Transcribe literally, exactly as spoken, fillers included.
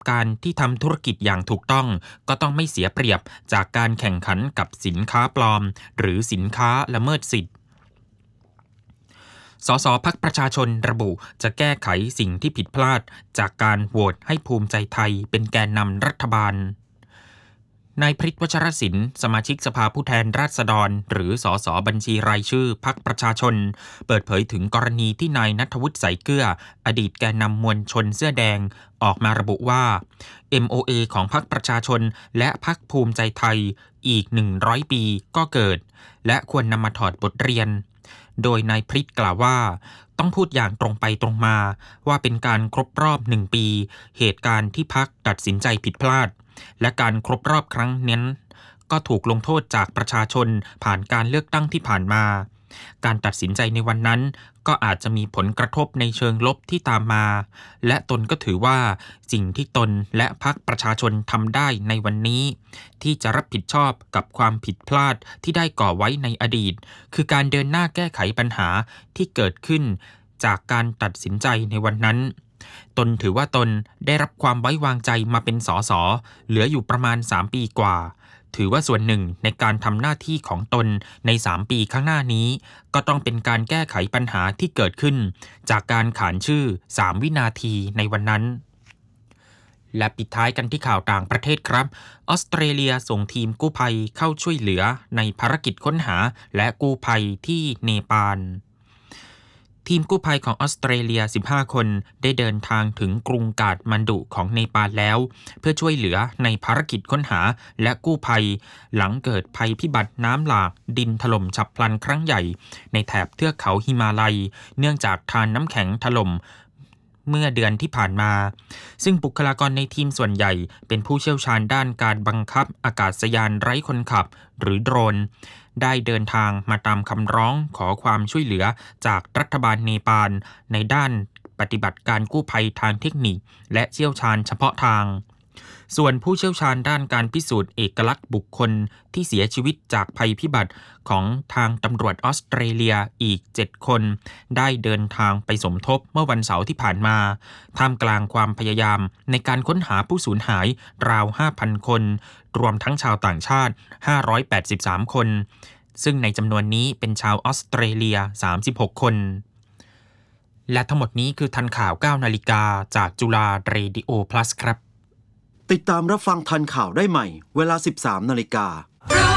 การที่ทำธุรกิจอย่างถูกต้องก็ต้องไม่เสียเปรียบจากการแข่งขันกับสินค้าปลอมหรือสินค้าละเมิดสิทธิ์สสพรรคประชาชนระบุจะแก้ไขสิ่งที่ผิดพลาดจากการโหวตให้ภูมิใจไทยเป็นแกนนำรัฐบาลนายพฤทธิ์ วัชรศิลป์สมาชิกสภาผู้แทนราษฎรหรือสสบัญชีรายชื่อพรรคประชาชนเปิดเผยถึงกรณีที่นายณัฐวุฒิ สายเกลืออดีตแกนนำมวลชนเสื้อแดงออกมาระบุว่า เอ็ม โอ เอ ของพรรคประชาชนและพรรคภูมิใจไทยอีกหนึ่งร้อยปีก็เกิดและควรนำมาถอดบทเรียนโดยนายพฤทธิ์กล่าวว่าต้องพูดอย่างตรงไปตรงมาว่าเป็นการครบรอบหนึ่งปีเหตุการณ์ที่พรรคตัดสินใจผิดพลาดและการครบรอบครั้งนั้นก็ถูกลงโทษจากประชาชนผ่านการเลือกตั้งที่ผ่านมาการตัดสินใจในวันนั้นก็อาจจะมีผลกระทบในเชิงลบที่ตามมาและตนก็ถือว่าสิ่งที่ตนและพรรคประชาชนทำได้ในวันนี้ที่จะรับผิดชอบกับความผิดพลาดที่ได้ก่อไว้ในอดีตคือการเดินหน้าแก้ไขปัญหาที่เกิดขึ้นจากการตัดสินใจในวันนั้นตนถือว่าตนได้รับความไว้วางใจมาเป็นสสเหลืออยู่ประมาณสามปีกว่าถือว่าส่วนหนึ่งในการทำหน้าที่ของตนในสามปีข้างหน้านี้ก็ต้องเป็นการแก้ไขปัญหาที่เกิดขึ้นจากการขานชื่อสามวินาทีในวันนั้นและปิดท้ายกันที่ข่าวต่างประเทศครับออสเตรเลียส่งทีมกู้ภัยเข้าช่วยเหลือในภารกิจค้นหาและกู้ภัยที่เนปาลทีมกู้ภัยของออสเตรเลียสิบห้าคนได้เดินทางถึงกรุงกาฐมานดุของเนปาลแล้วเพื่อช่วยเหลือในภารกิจค้นหาและกู้ภัยหลังเกิดภัยพิบัติน้ำหลากดินถล่มฉับพลันครั้งใหญ่ในแถบเทือกเขาหิมาลัยเนื่องจากทานน้ำแข็งถล่มเมื่อเดือนที่ผ่านมาซึ่งบุคลากรในทีมส่วนใหญ่เป็นผู้เชี่ยวชาญด้านการบังคับอากาศยานไร้คนขับหรือโดรนได้เดินทางมาตามคำร้องขอความช่วยเหลือจากรัฐบาลเนปาลในด้านปฏิบัติการกู้ภัยทางเทคนิคและเชี่ยวชาญเฉพาะทางส่วนผู้เชี่ยวชาญด้านการพิสูจน์เอกลักษณ์บุคคลที่เสียชีวิตจากภัยพิบัติของทางตำรวจออสเตรเลียอีกเจ็ดคนได้เดินทางไปสมทบเมื่อวันเสาร์ที่ผ่านมาท่ามกลางความพยายามในการค้นหาผู้สูญหายราว ห้าพัน คนรวมทั้งชาวต่างชาติห้าร้อยแปดสิบสามคนซึ่งในจำนวนนี้เป็นชาวออสเตรเลียสามสิบหกคนและทั้งหมดนี้คือทันข่าว เก้านาฬิกาจากจุฬาเรดิโอ Plus ครับติดตามรับฟังทันข่าวได้ใหม่เวลา สิบสามนาฬิกา